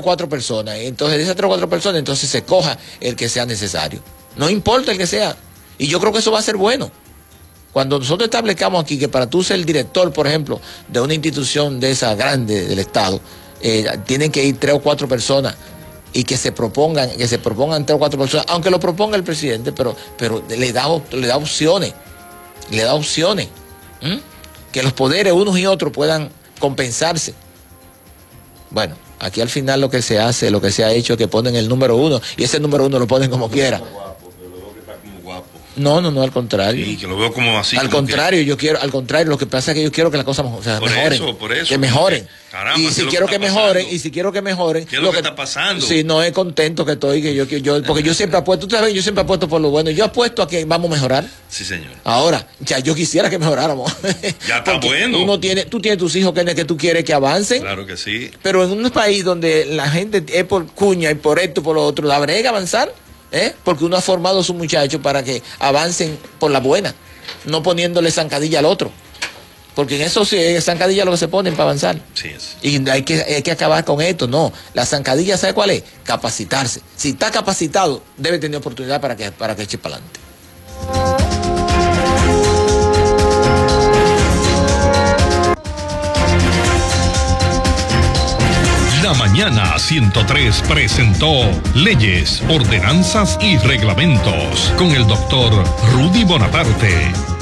4 personas. Entonces, de esas 3 o 4 personas, entonces se coja el que sea necesario. No importa el que sea. Y yo creo que eso va a ser bueno. Cuando nosotros establezcamos aquí que para tú ser el director, por ejemplo, de una institución de esa grande del Estado, tienen que ir 3 o 4 personas y que se propongan 3 o 4 personas, aunque lo proponga el presidente, pero le da opciones. Le da opciones. Que los poderes unos y otros puedan compensarse. Bueno, aquí al final lo que se hace, lo que se ha hecho es que ponen el número 1 y ese número 1 lo ponen como quiera. No, al contrario. Sí, que lo veo como así. Al contrario, lo que pasa es que yo quiero que las cosas mejoren. Por eso. Que mejoren. Caramba, y si quiero que mejoren, ¿qué es lo que está pasando? Si no es contento que estoy, porque yo siempre apuesto, tú sabes, yo siempre apuesto por lo bueno. Yo apuesto a que vamos a mejorar. Sí, señor. Ahora, ya yo quisiera que mejoráramos. Ya está bueno. Tú tienes tus hijos que tú quieres que avancen. Claro que sí. Pero en un país donde la gente es por cuña y por esto y por lo otro, la brega avanzar. Porque uno ha formado a sus muchachos para que avancen por la buena, no poniéndole zancadilla al otro. Porque en eso sí, es zancadilla lo que se ponen para avanzar. Sí es. Y hay que acabar con esto. No, la zancadilla, ¿sabe cuál es? Capacitarse. Si está capacitado, debe tener oportunidad para que eche para adelante. La Mañana 103 presentó Leyes, Ordenanzas y Reglamentos con el doctor Rudy Bonaparte.